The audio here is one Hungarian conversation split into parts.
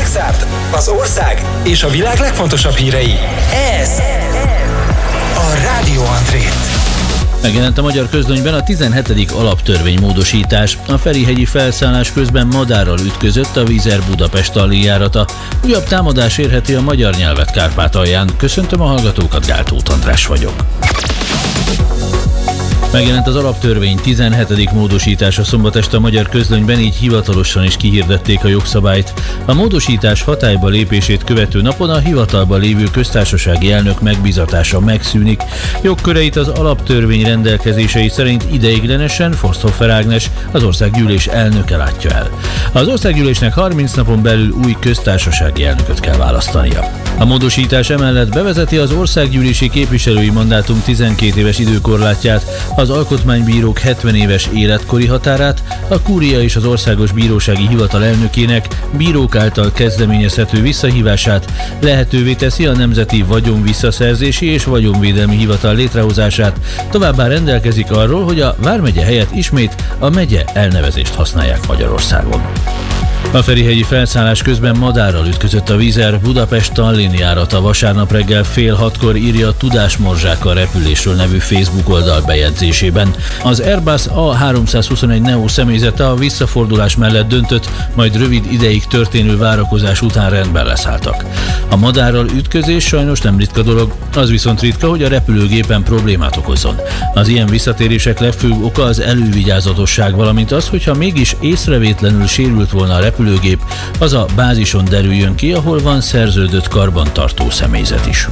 Szexárd, az ország és a világ legfontosabb hírei. Ez a Rádió Andrét. Megjelent a Magyar Közlönyben a 17. alaptörvénymódosítás. A Ferihegyi felszállás közben madárral ütközött a Wizz Air Budapest-Tallinn járata. Újabb támadás érheti a magyar nyelvet Kárpátalján. Köszöntöm a hallgatókat, Gál Tóth András vagyok. Megjelent az alaptörvény 17. módosítása szombat este a Magyar Közlönyben, így hivatalosan is kihirdették a jogszabályt. A módosítás hatályba lépését követő napon a hivatalban lévő köztársasági elnök megbízatása megszűnik. Jogköreit az alaptörvény rendelkezései szerint ideiglenesen Forsthofer Ágnes, az országgyűlés elnöke látja el. Az országgyűlésnek 30 napon belül új köztársasági elnököt kell választania. A módosítás emellett bevezeti az országgyűlési képviselői mandátum 12 éves időkorlátját, az alkotmánybírók 70 éves életkori határát, a kúria és az Országos Bírósági Hivatal elnökének bírók által kezdeményezhető visszahívását, lehetővé teszi a Nemzeti Vagyonvisszaszerzési és Vagyonvédelmi Hivatal létrehozását, továbbá rendelkezik arról, hogy a vármegye helyett ismét a megye elnevezést használják Magyarországon. A ferihegyi felszállás közben madárral ütközött a Wizz Air Budapest-Tallinn járata. Vasárnap reggel fél 6-kor írja a Tudásmorzsákkal repülésről nevű Facebook oldal bejegyzésében. Az Airbus A321 Neo személyzete a visszafordulás mellett döntött, majd rövid ideig történő várakozás után rendben leszálltak. A madárral ütközés sajnos nem ritka dolog, az viszont ritka, hogy a repülőgépen problémát okozzon. Az ilyen visszatérések legfőbb oka az elővigyázatosság, valamint az, hogyha mégis észrevétlenül sérült volna a repülőgép, az a bázison derüljön ki, ahol van szerződött karbantartó személyzet is.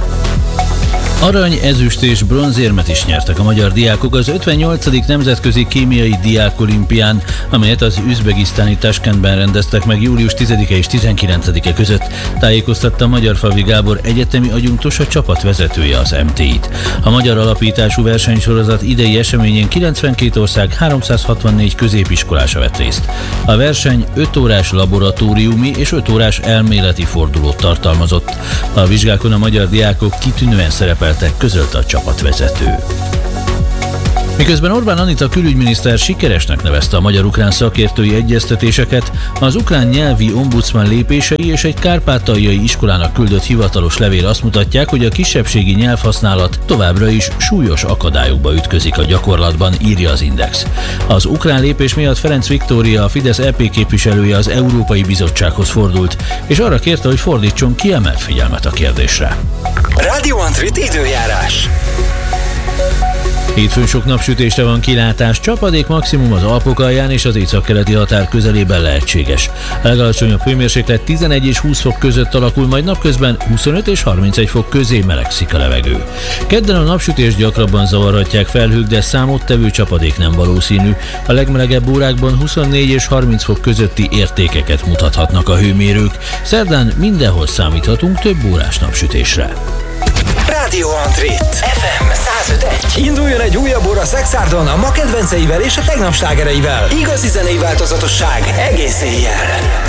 Arany, ezüst és bronzérmet is nyertek a magyar diákok az 58. Nemzetközi Kémiai Diákolimpián, amelyet az üzbegisztáni Taskentben rendeztek meg július 10-e és 19-e között, tájékoztatta Magyarfalvi Gábor egyetemi adjunktus, a csapat vezetője az MTI-t. A magyar alapítású versenysorozat idei eseményén 92 ország 364 középiskolása vett részt. A verseny 5 órás laboratóriumi és 5 órás elméleti fordulót tartalmazott. A vizsgákon a magyar diákok kitűnően szerepeltek, közölte a csapatvezető. Miközben Orbán Anita külügyminiszter sikeresnek nevezte a magyar-ukrán szakértői egyeztetéseket, az ukrán nyelvi ombudsman lépései és egy kárpátaljai iskolának küldött hivatalos levél azt mutatják, hogy a kisebbségi nyelvhasználat továbbra is súlyos akadályokba ütközik a gyakorlatban, írja az Index. Az ukrán lépés miatt Ferenc Viktória, a Fidesz EP képviselője az Európai Bizottsághoz fordult, és arra kérte, hogy fordítson kiemelt figyelmet a kérdésre. Rádió Andrét időjárás. Hétfőn sok napsütésre van kilátás, csapadék maximum az Alpok alján és az északkeleti határ közelében lehetséges. A legalacsonyabb hőmérséklet 11 és 20 fok között alakul, majd napközben 25 és 31 fok közé melegszik a levegő. Kedden a napsütést gyakrabban zavarhatják felhők, de számottevő csapadék nem valószínű. A legmelegebb órákban 24 és 30 fok közötti értékeket mutathatnak a hőmérők. Szerdán mindenhol számíthatunk több órás napsütésre. Rádió Andrét FM 105.1. Induljon egy újabb óra Szexárdon a ma kedvenceivel és a tegnap slágereivel. Igazi zenei változatosság egész éjjel.